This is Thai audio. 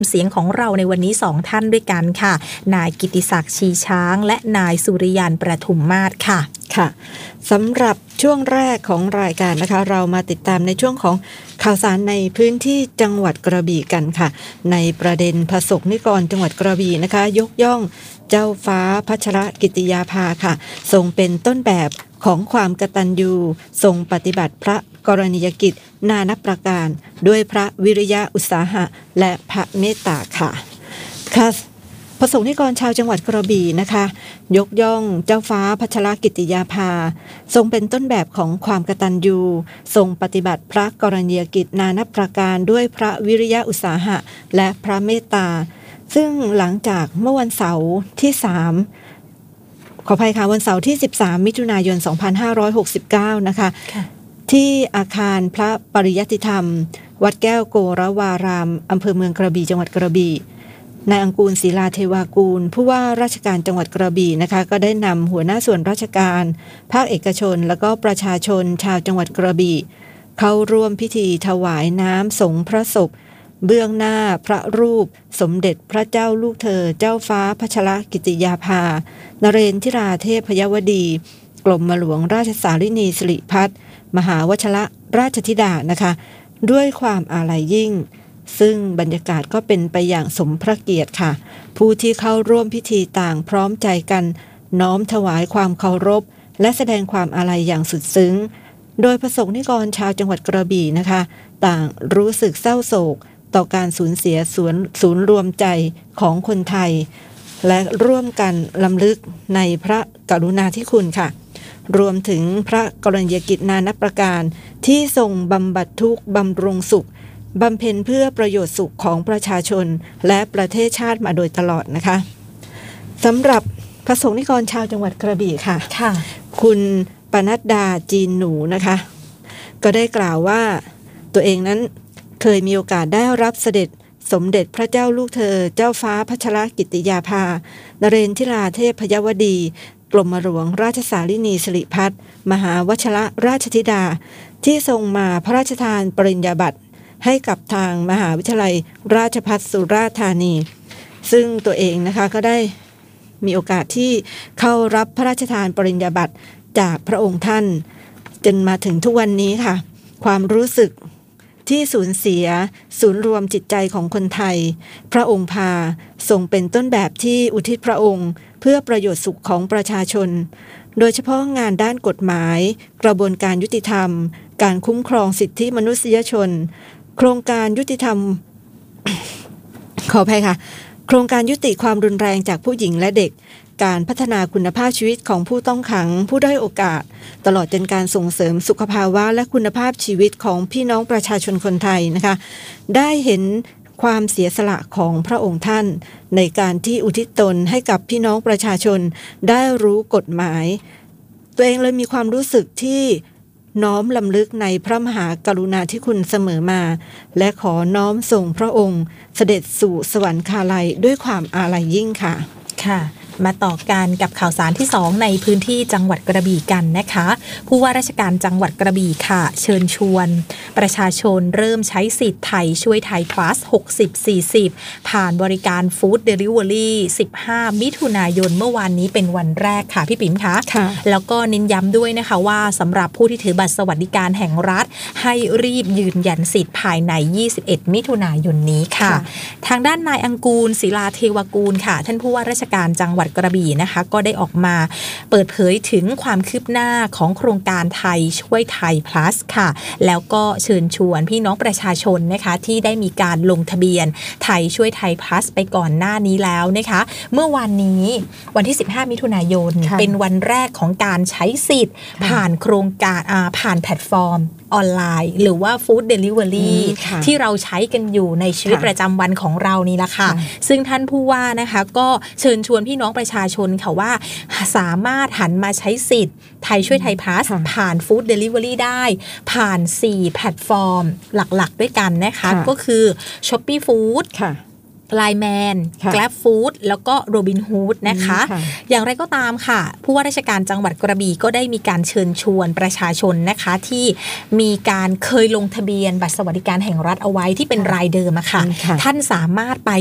เสียงของเราในวันนี้2ท่านด้วยกันค่ะนายกิติศักดิ์ชีช้างและนายสุริยันประทุมมาศค่ะค่ะสำหรับช่วงแรกของรายการนะคะเรามาติดตามในช่วงของข่าวสารในพื้นที่จังหวัดกระบี่กันค่ะในประเด็นประสบนิกรจังหวัดกระบี่นะคะยกย่องเจ้าฟ้าพัชรกิติยาภาค่ะทรงเป็นต้นแบบของความกตัญญูทรงปฏิบัติพระกรณียกิจนานับประการด้วยพระวิริยะอุตสาหะและพระเมตตาค่ะประสงค์นิกรชาวจังหวัดกระบี่นะคะยกย่องเจ้าฟ้าพัชรกิติยาภาทรงเป็นต้นแบบของความกตัญญูทรงปฏิบัติพระกรณียกิจนานับประการด้วยพระวิริยะอุตสาหะและพระเมตตาซึ่งหลังจากเมื่อวันเสาร์ที่3ขออภัยค่ะวันเสาร์ที่13มิถุนายน2569นะคะที่อาคารพระปริยัติธรรมวัดแก้วโกรวารามอำเภอเมืองกระบี่จังหวัดกระบี่นายอังกูลศิลาเทวากูลผู้ว่าราชการจังหวัดกระบี่นะคะก็ได้นำหัวหน้าส่วนราชการภาคเอกชนและก็ประชาชนชาวจังหวัดกระบี่เข้าร่วมพิธีถวายน้ำสงฆ์พระศพเบื้องหน้าพระรูปสมเด็จพระเจ้าลูกเธอเจ้าฟ้าพัชรกิติยาภานเรนทิราเทพยวดีกรมหลวงราชสารินีสิริพัฒน์มหาวชรราชธิดานะคะด้วยความอาลัยยิ่งซึ่งบรรยากาศก็เป็นไปอย่างสมพระเกียรติค่ะผู้ที่เข้าร่วมพิธีต่างพร้อมใจกันน้อมถวายความเคารพและแสดงความอาลัยอย่างสุดซึ้งโดยประสงค์นิกรชาวจังหวัดกระบี่นะคะต่างรู้สึกเศร้าโศกต่อการสูญเสียศูนย์รวมใจของคนไทยและร่วมกันรำลึกในพระกรุณาธิคุณค่ะรวมถึงพระกรณียกิจนานับประการที่ทรงบำบัดทุกข์บำรุงสุขบำเพ็ญเพื่อประโยชน์สุขของประชาชนและประเทศชาติมาโดยตลอดนะคะสำหรับประสงค์นิกรชาวจังหวัดกระบี่ค่ะคุณปนัดดาจีนหนูนะคะก็ได้กล่าวว่าตัวเองนั้นเคยมีโอกาสได้รับเสด็จสมเด็จพระเจ้าลูกเธอเจ้าฟ้าพัชรกิติยาภานเรนทิราเทพยวดีกรมหลวงราชสารินีสิริพัฒน์มหาวชรราชธิดาที่ทรงมาพระราชทานปริญญาบัตรให้กับทางมหาวิทยาลัยราชภัฏสุราษฎร์ธานีซึ่งตัวเองนะคะก็ได้มีโอกาสที่เข้ารับพระราชทานปริญญาบัตรจากพระองค์ท่านจนมาถึงทุกวันนี้ค่ะความรู้สึกที่สูญเสียศูนย์รวมจิตใจของคนไทยพระองค์พาทรงเป็นต้นแบบที่อุทิศพระองค์เพื่อประโยชน์สุขของประชาชนโดยเฉพาะงานด้านกฎหมายกระบวนการยุติธรรมการคุ้มครองสิทธิมนุษยชนโครงการยุติธรรม ขออภัยค่ะโครงการยุติความรุนแรงจากผู้หญิงและเด็กการพัฒนาคุณภาพชีวิตของผู้ต้องขังผู้ด้อยโอกาสตลอดจนการส่งเสริมสุขภาวะและคุณภาพชีวิตของพี่น้องประชาชนคนไทยนะคะได้เห็นความเสียสละของพระองค์ท่านในการที่อุทิศตนให้กับพี่น้องประชาชนได้รู้กฎหมายตัวเองเลยมีความรู้สึกที่น้อมลำลึกในพระมหากรุณาธิคุณเสมอมาและขอน้อมส่งพระองค์เสด็จสู่สวรรคาลัยด้วยความอาลัยยิ่งค่ะค่ะมาต่อกันกับข่าวสารที่2ในพื้นที่จังหวัดกระบี่กันนะคะผู้ว่าราชการจังหวัดกระบี่ค่ะเชิญชวนประชาชนเริ่มใช้สิทธิ์ไทยช่วยไทย plus 60-40 ผ่านบริการฟู้ดเดลิเวอรี่15มิถุนายนเมื่อวานนี้เป็นวันแรกค่ะพี่ปิ๋มคะแล้วก็เน้นย้ำด้วยนะคะว่าสำหรับผู้ที่ถือบัตรสวัสดิการแห่งรัฐให้รีบยืนยันสิทธิ์ภายใน21มิถุนายนนี้ค่ะทางด้านนายอังกูลศิลาเทวกูลค่ะท่านผู้ว่าราชการจังหวัดกระบี่นะคะก็ได้ออกมาเปิดเผยถึงความคืบหน้าของโครงการไทยช่วยไทย plus ค่ะแล้วก็เชิญชวนพี่น้องประชาชนนะคะที่ได้มีการลงทะเบียนไทยช่วยไทย plus ไปก่อนหน้านี้แล้วนะคะเมื่อวันนี้วันที่15มิถุนายนเป็นวันแรกของการใช้สิทธิ์ผ่านโครงการผ่านแพลตฟอร์มออนไลน์หรือว่าฟู้ดเดลิเวอรี่ที่เราใช้กันอยู่ในชีวิตประจำวันของเรานี่แหละค่ะซึ่งท่านผู้ว่านะคะก็เชิญชวนพี่น้องประชาชนค่ะว่าสามารถหันมาใช้สิทธิ์ไทยช่วยไทยพลัสผ่านฟู้ดเดลิเวอรี่ได้ผ่าน4แพลตฟอร์มหลักๆด้วยกันนะคะก็คือ Shopee Food Line Man ค่ะ Grab Food แล้วก็ Robinhood นะคะค่ะอย่างไรก็ตามค่ะผู้ว่าราชการจังหวัดกระบี่ก็ได้มีการเชิญชวนประชาชนนะคะที่มีการเคยลงทะเบียนบัตรสวัสดิการแห่งรัฐเอาไว้ที่เป็นรายเดิมอะค่ะค่ะท่านสามารถไป